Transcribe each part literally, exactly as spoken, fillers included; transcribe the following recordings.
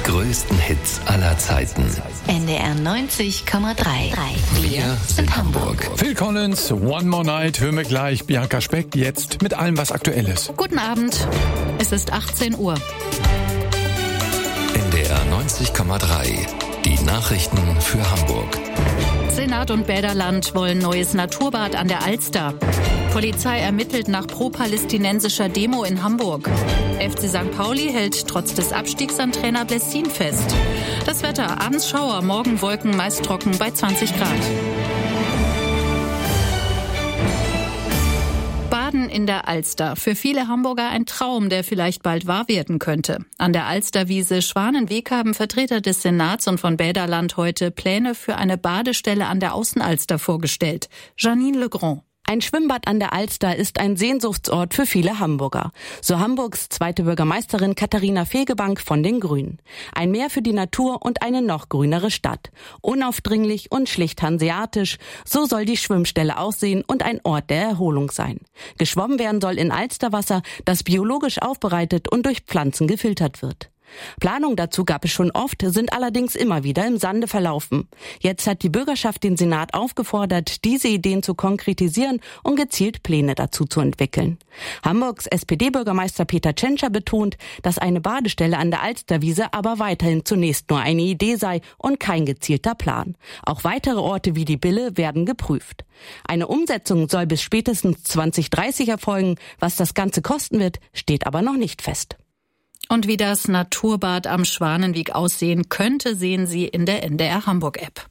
größten Hits aller Zeiten. N D R neunzig Komma drei. Wir sind Hamburg. Phil Collins, One More Night, hören wir gleich. Bianca Speck jetzt mit allem, was aktuell ist. Guten Abend, es ist achtzehn Uhr. N D R neunzig Komma drei. Die Nachrichten für Hamburg. Senat und Bäderland wollen neues Naturbad an der Alster. Polizei ermittelt nach pro-palästinensischer Demo in Hamburg. F C Sankt Pauli hält trotz des Abstiegs an Trainer Blessin fest. Das Wetter, abends Schauer, morgen Wolken, meist trocken bei zwanzig Grad. Baden in der Alster. Für viele Hamburger ein Traum, der vielleicht bald wahr werden könnte. An der Alsterwiese Schwanenweg haben Vertreter des Senats und von Bäderland heute Pläne für eine Badestelle an der Außenalster vorgestellt. Janine Legrand. Ein Schwimmbad an der Alster ist ein Sehnsuchtsort für viele Hamburger. So Hamburgs zweite Bürgermeisterin Katharina Fegebank von den Grünen. Ein Meer für die Natur und eine noch grünere Stadt. Unaufdringlich und schlicht hanseatisch. So soll die Schwimmstelle aussehen und ein Ort der Erholung sein. Geschwommen werden soll in Alsterwasser, das biologisch aufbereitet und durch Pflanzen gefiltert wird. Planung dazu gab es schon oft, sind allerdings immer wieder im Sande verlaufen. Jetzt hat die Bürgerschaft den Senat aufgefordert, diese Ideen zu konkretisieren und gezielt Pläne dazu zu entwickeln. Hamburgs S P D-Bürgermeister Peter Tschentscher betont, dass eine Badestelle an der Alsterwiese aber weiterhin zunächst nur eine Idee sei und kein gezielter Plan. Auch weitere Orte wie die Bille werden geprüft. Eine Umsetzung soll bis spätestens zwanzig dreißig erfolgen. Was das Ganze kosten wird, steht aber noch nicht fest. Und wie das Naturbad am Schwanenweg aussehen könnte, sehen Sie in der N D R Hamburg-App.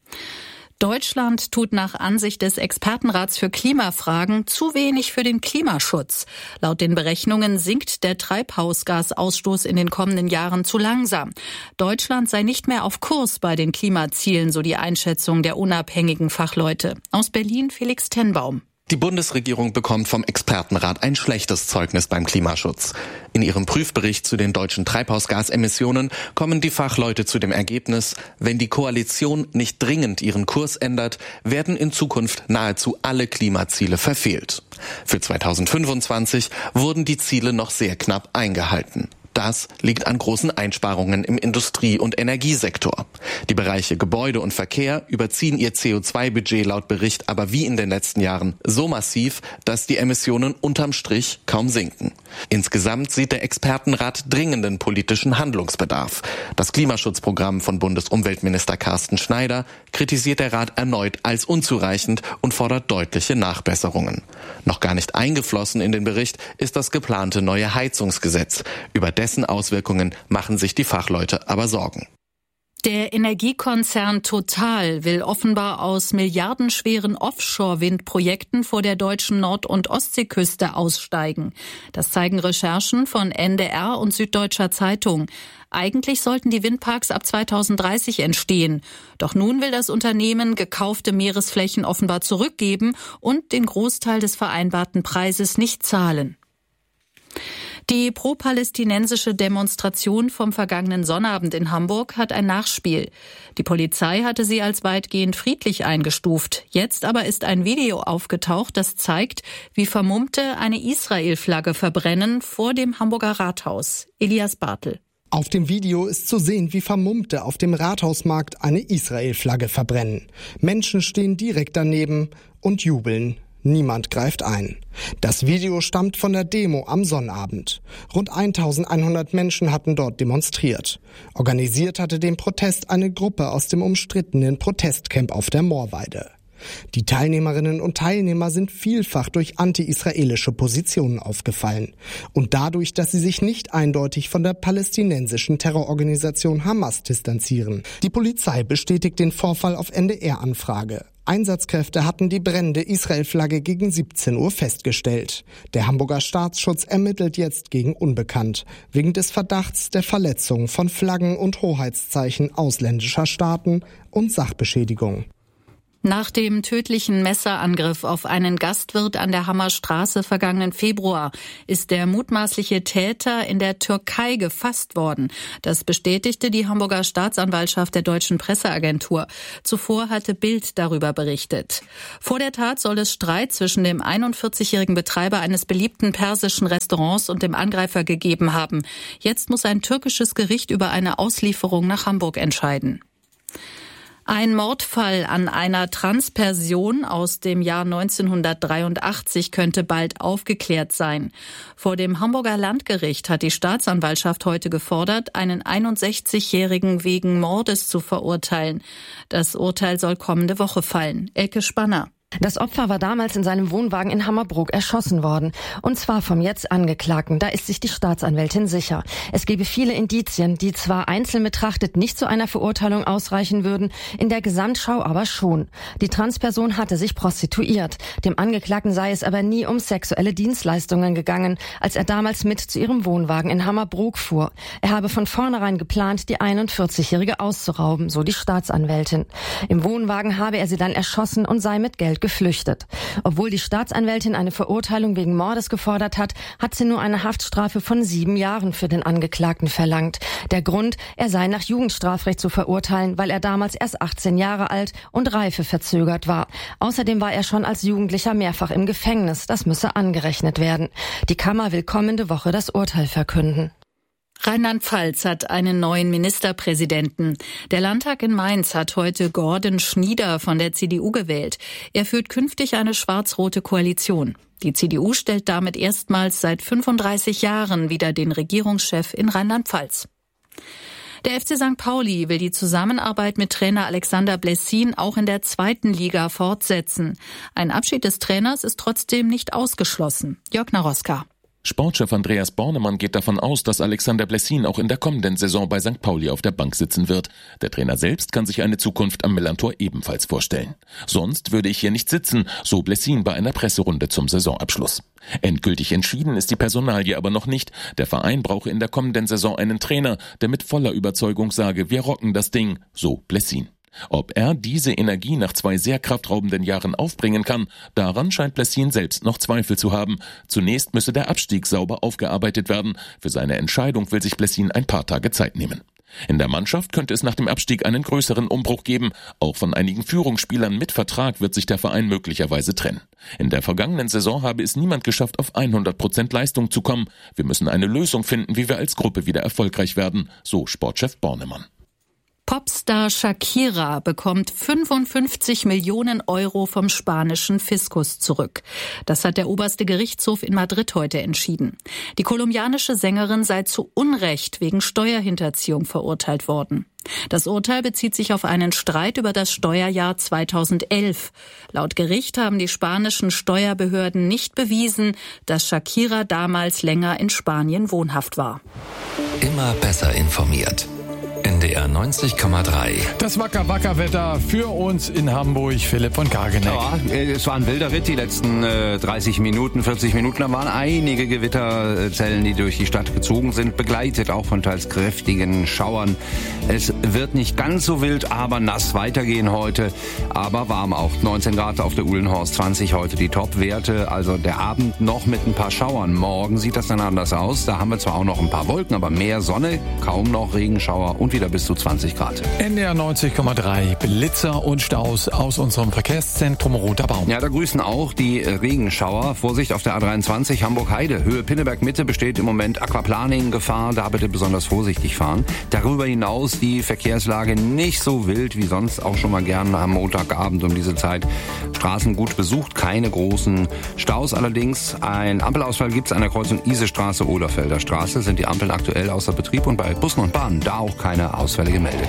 Deutschland tut nach Ansicht des Expertenrats für Klimafragen zu wenig für den Klimaschutz. Laut den Berechnungen sinkt der Treibhausgasausstoß in den kommenden Jahren zu langsam. Deutschland sei nicht mehr auf Kurs bei den Klimazielen, so die Einschätzung der unabhängigen Fachleute. Aus Berlin Felix Tenbaum. Die Bundesregierung bekommt vom Expertenrat ein schlechtes Zeugnis beim Klimaschutz. In ihrem Prüfbericht zu den deutschen Treibhausgasemissionen kommen die Fachleute zu dem Ergebnis, wenn die Koalition nicht dringend ihren Kurs ändert, werden in Zukunft nahezu alle Klimaziele verfehlt. Für zweitausendfünfundzwanzig wurden die Ziele noch sehr knapp eingehalten. Das liegt an großen Einsparungen im Industrie- und Energiesektor. Die Bereiche Gebäude und Verkehr überziehen ihr C O zwei Budget laut Bericht aber wie in den letzten Jahren so massiv, dass die Emissionen unterm Strich kaum sinken. Insgesamt sieht der Expertenrat dringenden politischen Handlungsbedarf. Das Klimaschutzprogramm von Bundesumweltminister Carsten Schneider kritisiert der Rat erneut als unzureichend und fordert deutliche Nachbesserungen. Noch gar nicht eingeflossen in den Bericht ist das geplante neue Heizungsgesetz. Über dessen Auswirkungen machen sich die Fachleute aber Sorgen. Der Energiekonzern Total will offenbar aus milliardenschweren Offshore-Windprojekten vor der deutschen Nord- und Ostseeküste aussteigen. Das zeigen Recherchen von N D R und Süddeutscher Zeitung. Eigentlich sollten die Windparks ab zweitausenddreißig entstehen. Doch nun will das Unternehmen gekaufte Meeresflächen offenbar zurückgeben und den Großteil des vereinbarten Preises nicht zahlen. Die pro-palästinensische Demonstration vom vergangenen Sonnabend in Hamburg hat ein Nachspiel. Die Polizei hatte sie als weitgehend friedlich eingestuft. Jetzt aber ist ein Video aufgetaucht, das zeigt, wie Vermummte eine Israel-Flagge verbrennen vor dem Hamburger Rathaus. Elias Bartel. Auf dem Video ist zu sehen, wie Vermummte auf dem Rathausmarkt eine Israel-Flagge verbrennen. Menschen stehen direkt daneben und jubeln. Niemand greift ein. Das Video stammt von der Demo am Sonnabend. Rund eintausendeinhundert Menschen hatten dort demonstriert. Organisiert hatte den Protest eine Gruppe aus dem umstrittenen Protestcamp auf der Moorweide. Die Teilnehmerinnen und Teilnehmer sind vielfach durch anti-israelische Positionen aufgefallen und dadurch, dass sie sich nicht eindeutig von der palästinensischen Terrororganisation Hamas distanzieren. Die Polizei bestätigt den Vorfall auf N D R-Anfrage. Einsatzkräfte hatten die brennende Israel-Flagge gegen siebzehn Uhr festgestellt. Der Hamburger Staatsschutz ermittelt jetzt gegen Unbekannt, wegen des Verdachts der Verletzung von Flaggen und Hoheitszeichen ausländischer Staaten und Sachbeschädigung. Nach dem tödlichen Messerangriff auf einen Gastwirt an der Hammerstraße vergangenen Februar ist der mutmaßliche Täter in der Türkei gefasst worden. Das bestätigte die Hamburger Staatsanwaltschaft der Deutschen Presseagentur. Zuvor hatte Bild darüber berichtet. Vor der Tat soll es Streit zwischen dem einundvierzigjährigen Betreiber eines beliebten persischen Restaurants und dem Angreifer gegeben haben. Jetzt muss ein türkisches Gericht über eine Auslieferung nach Hamburg entscheiden. Ein Mordfall an einer Transperson aus dem Jahr neunzehnhundertdreiundachtzig könnte bald aufgeklärt sein. Vor dem Hamburger Landgericht hat die Staatsanwaltschaft heute gefordert, einen einundsechzigjährigen wegen Mordes zu verurteilen. Das Urteil soll kommende Woche fallen. Elke Spanner. Das Opfer war damals in seinem Wohnwagen in Hammerbrook erschossen worden. Und zwar vom jetzt Angeklagten. Da ist sich die Staatsanwältin sicher. Es gebe viele Indizien, die zwar einzeln betrachtet nicht zu einer Verurteilung ausreichen würden, in der Gesamtschau aber schon. Die Transperson hatte sich prostituiert. Dem Angeklagten sei es aber nie um sexuelle Dienstleistungen gegangen, als er damals mit zu ihrem Wohnwagen in Hammerbrook fuhr. Er habe von vornherein geplant, die einundvierzigjährige auszurauben, so die Staatsanwältin. Im Wohnwagen habe er sie dann erschossen und sei mit Geld geflüchtet. Obwohl die Staatsanwältin eine Verurteilung wegen Mordes gefordert hat, hat sie nur eine Haftstrafe von sieben Jahren für den Angeklagten verlangt. Der Grund, er sei nach Jugendstrafrecht zu verurteilen, weil er damals erst achtzehn Jahre alt und reifeverzögert war. Außerdem war er schon als Jugendlicher mehrfach im Gefängnis. Das müsse angerechnet werden. Die Kammer will kommende Woche das Urteil verkünden. Rheinland-Pfalz hat einen neuen Ministerpräsidenten. Der Landtag in Mainz hat heute Gordon Schnieder von der C D U gewählt. Er führt künftig eine schwarz-rote Koalition. Die C D U stellt damit erstmals seit fünfunddreißig Jahren wieder den Regierungschef in Rheinland-Pfalz. Der F C Sankt Pauli will die Zusammenarbeit mit Trainer Alexander Blessin auch in der zweiten Liga fortsetzen. Ein Abschied des Trainers ist trotzdem nicht ausgeschlossen. Jörg Naroska. Sportchef Andreas Bornemann geht davon aus, dass Alexander Blessin auch in der kommenden Saison bei Sankt Pauli auf der Bank sitzen wird. Der Trainer selbst kann sich eine Zukunft am Millantor ebenfalls vorstellen. Sonst würde ich hier nicht sitzen, so Blessin bei einer Presserunde zum Saisonabschluss. Endgültig entschieden ist die Personalie aber noch nicht. Der Verein brauche in der kommenden Saison einen Trainer, der mit voller Überzeugung sage, wir rocken das Ding, so Blessin. Ob er diese Energie nach zwei sehr kraftraubenden Jahren aufbringen kann, daran scheint Blessin selbst noch Zweifel zu haben. Zunächst müsse der Abstieg sauber aufgearbeitet werden. Für seine Entscheidung will sich Blessin ein paar Tage Zeit nehmen. In der Mannschaft könnte es nach dem Abstieg einen größeren Umbruch geben. Auch von einigen Führungsspielern mit Vertrag wird sich der Verein möglicherweise trennen. In der vergangenen Saison habe es niemand geschafft, auf hundert Prozent Leistung zu kommen. Wir müssen eine Lösung finden, wie wir als Gruppe wieder erfolgreich werden, so Sportchef Bornemann. Popstar Shakira bekommt fünfundfünfzig Millionen Euro vom spanischen Fiskus zurück. Das hat der oberste Gerichtshof in Madrid heute entschieden. Die kolumbianische Sängerin sei zu Unrecht wegen Steuerhinterziehung verurteilt worden. Das Urteil bezieht sich auf einen Streit über das Steuerjahr zweitausendelf. Laut Gericht haben die spanischen Steuerbehörden nicht bewiesen, dass Shakira damals länger in Spanien wohnhaft war. Immer besser informiert. N D R neunzig Komma drei. Das Wacker-Wacker-Wetter für uns in Hamburg, Philipp von Kargeneck. Ja, es war ein wilder Ritt, die letzten äh, dreißig Minuten, vierzig Minuten. Da waren einige Gewitterzellen, die durch die Stadt gezogen sind, begleitet auch von teils kräftigen Schauern. Es wird nicht ganz so wild, aber nass weitergehen heute. Aber warm auch. neunzehn Grad auf der Uhlenhorst, zwanzig heute die Top-Werte. Also der Abend noch mit ein paar Schauern. Morgen sieht das dann anders aus. Da haben wir zwar auch noch ein paar Wolken, aber mehr Sonne, kaum noch Regenschauer und wieder bis zu zwanzig Grad. N D R neunzig Komma drei. Blitzer und Staus aus unserem Verkehrszentrum Roter Baum. Ja, da grüßen auch die Regenschauer. Vorsicht auf der A dreiundzwanzig Hamburg-Heide. Höhe Pinneberg-Mitte besteht im Moment Aquaplaning-Gefahr. Da bitte besonders vorsichtig fahren. Darüber hinaus die Verkehrslage nicht so wild wie sonst, auch schon mal gern am Montagabend um diese Zeit. Straßen gut besucht, keine großen Staus allerdings. Ein Ampelausfall gibt es an der Kreuzung Isestraße-Oderfelder Straße. Sind die Ampeln aktuell außer Betrieb und bei Bussen und Bahnen da auch keine Ausfälle gemeldet.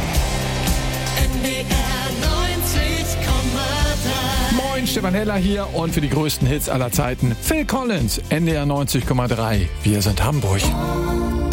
Moin, Stefan Heller hier und für die größten Hits aller Zeiten Phil Collins, N D R neunzig Komma drei. Wir sind Hamburg.